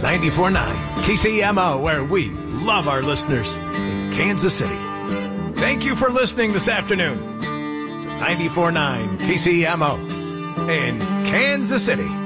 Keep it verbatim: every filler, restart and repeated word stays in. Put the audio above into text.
ninety-four point nine K C M O, where we love our listeners in Kansas City. Thank you for listening this afternoon to ninety-four point nine K C M O in Kansas City.